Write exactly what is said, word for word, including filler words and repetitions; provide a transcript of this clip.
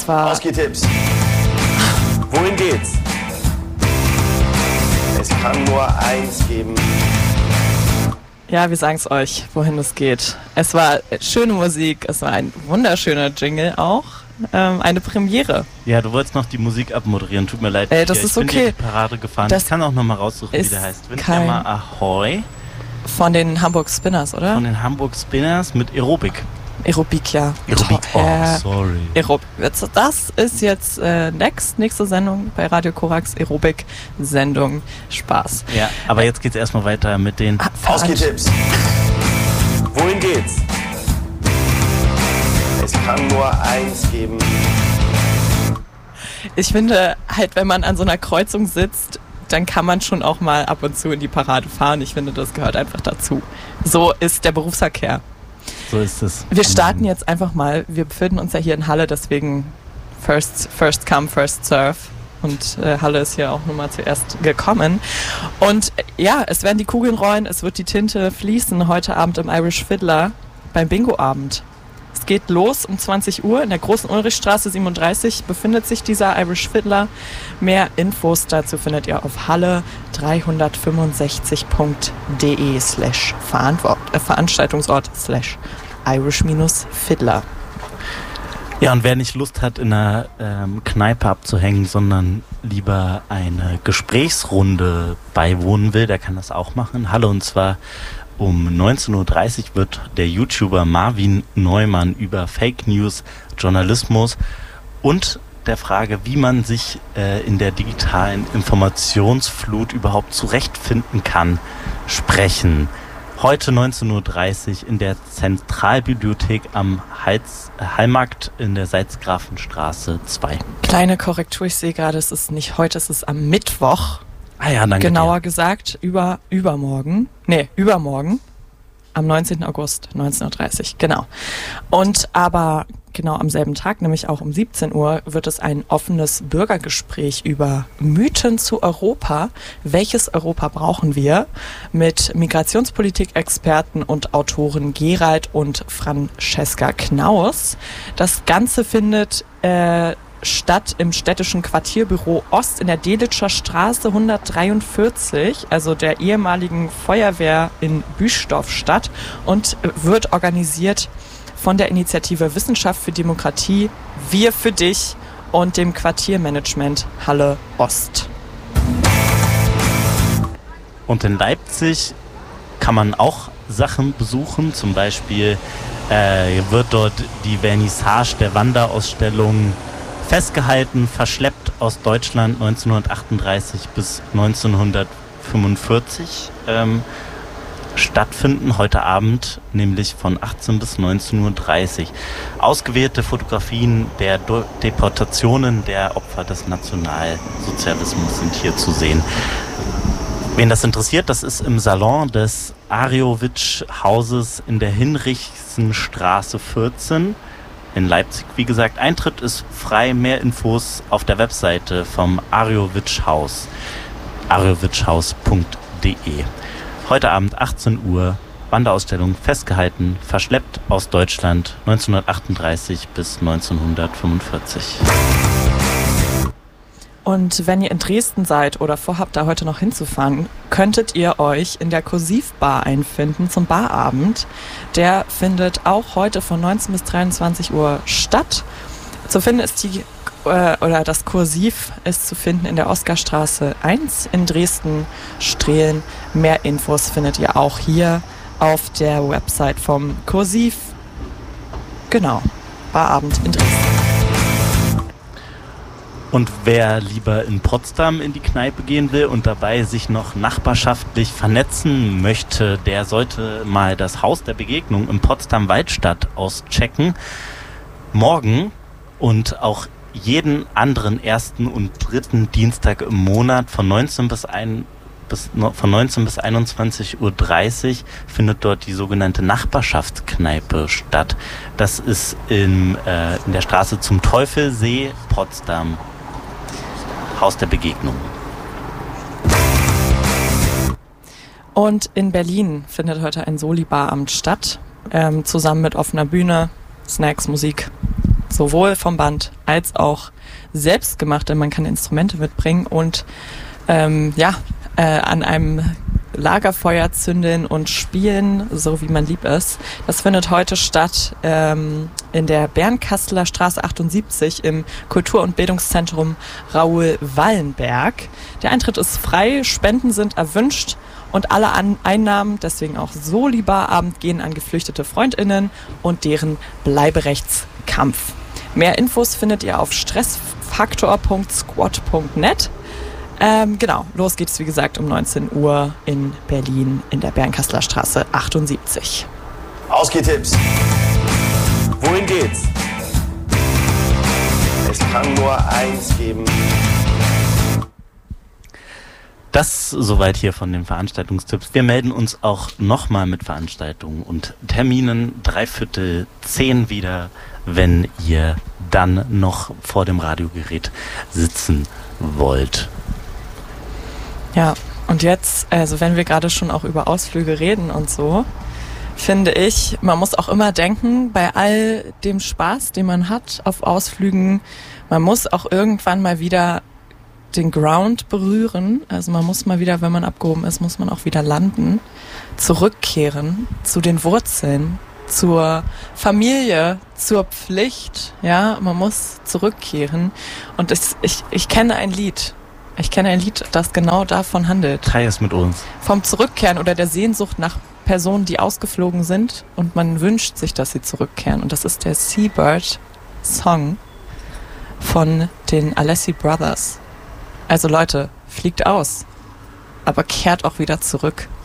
es war... Ausgehtipps. Wohin geht's? Es kann nur eins geben. Ja, wir sagen es euch, wohin es geht. Es war schöne Musik, es war ein wunderschöner Jingle auch. Ähm, eine Premiere. Ja, du wolltest noch die Musik abmoderieren, tut mir leid. Äh, das ich ist bin okay. die Parade gefahren. Das ich kann auch nochmal raussuchen, wie der heißt. Windjammer Ahoy. Von den Hamburg Spinners, oder? Von den Hamburg Spinners mit Aerobic. Aerobic, ja. Aerobic, oh, äh, sorry. Aerobic. Das ist jetzt äh, next, nächste Sendung bei Radio Korax, Aerobic-Sendung. Spaß. Ja, aber jetzt geht's erstmal weiter mit den ah, Ausgehtipps. Wohin geht's? Es kann nur eins geben. Ich finde halt, wenn man an so einer Kreuzung sitzt, dann kann man schon auch mal ab und zu in die Parade fahren. Ich finde, das gehört einfach dazu. So ist der Berufsverkehr. So ist es. Wir starten jetzt einfach mal. Wir befinden uns ja hier in Halle, deswegen first, first come, first serve. Und äh, Halle ist hier auch nun mal zuerst gekommen. Und äh, ja, es werden die Kugeln rollen, es wird die Tinte fließen heute Abend im Irish Fiddler beim Bingo-Abend. Es geht los um zwanzig Uhr. In der Großen Ulrichstraße siebenunddreißig befindet sich dieser Irish Fiddler. Mehr Infos dazu findet ihr auf halle dreihundertfünfundsechzig punkt de slash Veranstaltungsort slash Irish-Fiddler. Ja, und wer nicht Lust hat, in einer ähm, Kneipe abzuhängen, sondern lieber eine Gesprächsrunde beiwohnen will, der kann das auch machen. Halle, und zwar um neunzehn Uhr dreißig wird der YouTuber Marvin Neumann über Fake News, Journalismus und der Frage, wie man sich äh, in der digitalen Informationsflut überhaupt zurechtfinden kann, sprechen. Heute neunzehn Uhr dreißig in der Zentralbibliothek am Heiz- Hallmarkt in der Salzgrafenstraße zwei. Kleine Korrektur, ich sehe gerade, es ist nicht heute, es ist am Mittwoch. Ah ja, danke Genauer dir. gesagt, über, übermorgen. Nee, übermorgen. Am neunzehnten August, neunzehn Uhr dreißig, genau. Und aber genau am selben Tag, nämlich auch um siebzehn Uhr, wird es ein offenes Bürgergespräch über Mythen zu Europa. Welches Europa brauchen wir? Mit Migrationspolitik-Experten und Autoren Gerald und Francesca Knaus. Das Ganze findet äh, statt im städtischen Quartierbüro Ost in der Delitscher Straße hundertdreiundvierzig, also der ehemaligen Feuerwehr in Büstorf statt, und wird organisiert von der Initiative Wissenschaft für Demokratie, Wir für dich und dem Quartiermanagement Halle Ost. Und in Leipzig kann man auch Sachen besuchen, zum Beispiel äh, wird dort die Vernissage der Wanderausstellung festgehalten, verschleppt aus Deutschland neunzehnhundertachtunddreißig bis neunzehnhundertfünfundvierzig ähm, stattfinden, heute Abend, nämlich von achtzehn bis neunzehn Uhr dreißig. Ausgewählte Fotografien der Do- Deportationen der Opfer des Nationalsozialismus sind hier zu sehen. Wen das interessiert, das ist im Salon des Arjowitsch-Hauses in der Hinrichsenstraße vierzehn. In Leipzig, wie gesagt, Eintritt ist frei. Mehr Infos auf der Webseite vom Arjowitsch-Haus, arjowitschhaus punkt de. Heute Abend achtzehn Uhr, Wanderausstellung festgehalten, verschleppt aus Deutschland neunzehnhundertachtunddreißig bis neunzehnhundertfünfundvierzig. Und wenn ihr in Dresden seid oder vorhabt, da heute noch hinzufahren, könntet ihr euch in der Kursivbar einfinden zum Barabend. Der findet auch heute von neunzehn bis dreiundzwanzig Uhr statt. Zu finden ist die, äh, oder das Kursiv ist zu finden in der Oskarstraße eins in Dresden-Strehlen. Mehr Infos findet ihr auch hier auf der Website vom Kursiv. Genau, Barabend in Dresden. Und wer lieber in Potsdam in die Kneipe gehen will und dabei sich noch nachbarschaftlich vernetzen möchte, der sollte mal das Haus der Begegnung im Potsdam-Waldstadt auschecken. Morgen und auch jeden anderen ersten und dritten Dienstag im Monat von neunzehn bis ein, bis, von neunzehn bis einundzwanzig Uhr dreißig findet dort die sogenannte Nachbarschaftskneipe statt. Das ist in, äh, in der Straße zum Teufelsee, Potsdam. Haus der Begegnung. Und in Berlin findet heute ein Soli-Barabend statt, ähm, zusammen mit offener Bühne, Snacks, Musik. sowohl vom Band als auch selbstgemachte. Man kann Instrumente mitbringen und ähm, ja, äh, an einem Lagerfeuer zünden und spielen, so wie man lieb ist. Das findet heute statt ähm, in der Bernkasseler Straße achtundsiebzig im Kultur- und Bildungszentrum Raoul Wallenberg. Der Eintritt ist frei, Spenden sind erwünscht und alle An- Einnahmen, deswegen auch Solibarabend, gehen an geflüchtete FreundInnen und deren Bleiberechtskampf. Mehr Infos findet ihr auf stressfaktor punkt squad punkt net. Ähm, genau, los geht's wie gesagt um neunzehn Uhr in Berlin in der Bernkasseler Straße achtundsiebzig. Ausgehtipps. Wohin geht's? Es kann nur eins geben. Das soweit hier von den Veranstaltungstipps. Wir melden uns auch nochmal mit Veranstaltungen und Terminen dreiviertel zehn wieder, wenn ihr dann noch vor dem Radiogerät sitzen wollt. Ja, und jetzt, also wenn wir gerade schon auch über Ausflüge reden und so, finde ich, man muss auch immer denken, bei all dem Spaß, den man hat auf Ausflügen, man muss auch irgendwann mal wieder den Ground berühren. Also man muss mal wieder, wenn man abgehoben ist, muss man auch wieder landen, zurückkehren zu den Wurzeln, zur Familie, zur Pflicht. Ja, man muss zurückkehren. Und ich, ich, ich kenne ein Lied. Ich kenne ein Lied, das genau davon handelt. Teil es mit uns. Vom Zurückkehren oder der Sehnsucht nach Personen, die ausgeflogen sind und man wünscht sich, dass sie zurückkehren. Und das ist der Seabird Song von den Alessi Brothers. Also Leute, fliegt aus, aber kehrt auch wieder zurück.